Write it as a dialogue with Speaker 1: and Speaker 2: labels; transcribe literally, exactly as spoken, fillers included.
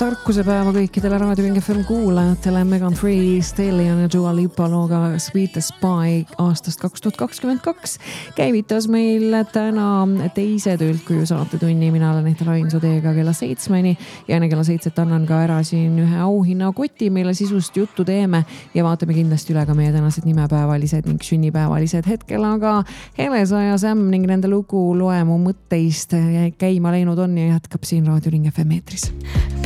Speaker 1: tarkuse päeva kõikidele Raadio Ring F M kuulajatele. Megan Thee Stallion ja Dua Lipa looga Sweet Spy aastast kaks tuhat kakskümmend kaks käivitas meil täna teise Tülkuju saatetunni. Mina olen Ehtel Ainsu teiega kella seitsmeni ja enne kella seitset annan ka ära siin ühe auhinna koti, mille sisust juttu teeme ja vaatame kindlasti üle ka meie tänased nimepäevalised ning sünnipäevalised hetkel, aga Helesa ja Sam ning nende lugu Loe mu mõtteist käima läinud on ja jätkab siin Raadio Ring F M eetris.